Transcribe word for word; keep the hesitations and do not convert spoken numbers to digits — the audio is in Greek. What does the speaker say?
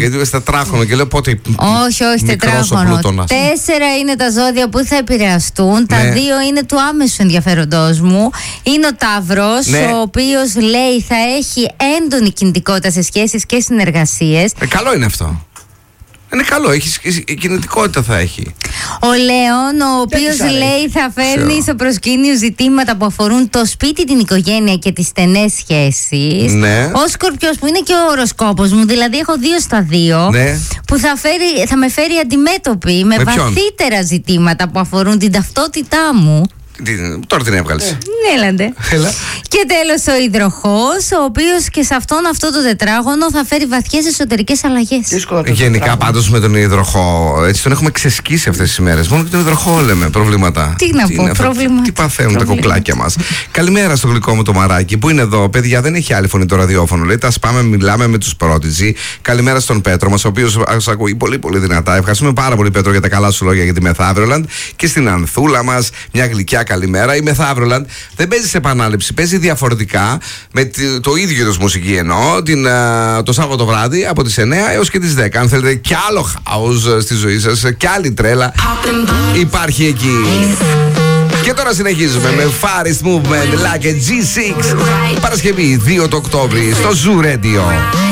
γιατί είπες τετράγωνο και λέω πότε. Όχι, όχι, τετράγωνο. Τέσσερα είναι τα ζώδια που θα επηρεαστούν. Ναι. Τα δύο είναι του άμεσου ενδιαφέροντός μου. Είναι ο Ταύρος, ναι. ο οποίος λέει θα έχει έντονη κινητικότητα σε σχέσεις και συνεργασίες. Ε, καλό είναι αυτό. Είναι καλό, έχει κινητικότητα θα έχει. Ο Λέων, ο οποίος λέει θα φέρνει στο προσκήνιο ζητήματα που αφορούν το σπίτι, την οικογένεια και τις στενές σχέσεις. Ναι. Ο Σκορπιός, που είναι και ο οροσκόπος μου, δηλαδή έχω δύο στα δύο, ναι. που θα, φέρει, θα με φέρει αντιμέτωπη με, με βαθύτερα ζητήματα που αφορούν την ταυτότητά μου. Τώρα την έβγαλες. Ε, έλαντε. Έλα. Και τέλος ο Υδροχός, ο οποίος και σε αυτόν αυτό το τετράγωνο θα φέρει βαθιές εσωτερικές αλλαγές. Γενικά πάντως με τον Υδροχό, έτσι τον έχουμε ξεσκίσει αυτές τις ημέρες. Μόνο και τον Υδροχό λέμε προβλήματα. Τι να τι πω, πρόβλημα. Τι παθαίνουν πρόβλημα. Τα κοκλάκια μας. Καλημέρα στο γλυκό μου το μαράκι που είναι εδώ. Παιδιά, δεν έχει άλλη φωνή το ραδιόφωνο. Λέει, τα σπάμε, μιλάμε με τους Prodigy. Καλημέρα στον Πέτρο μας, ο οποίος σας ακούει πολύ πολύ δυνατά. Ευχαριστούμε πάρα πολύ, Πέτρο, για τα καλά σου λόγια για τη Μεθαύρολαντ. Και στην Ανθούλα μας, μια γλυκιά καλημέρα. Η Μεθαύρολαντ δεν παίζει σε επανάληψη, παίζει διαφορετικά με το ίδιο είδος μουσική εννοώ την, το Σάββατο βράδυ από τις εννιά έως και τις δέκα. Αν θέλετε κι άλλο house στη ζωή σας, κι άλλη τρέλα, υπάρχει εκεί. Και τώρα συνεχίζουμε με Farist Movement, like a τζι σιξ. Παρασκευή δύο το Οκτώβρη στο Zoo Radio.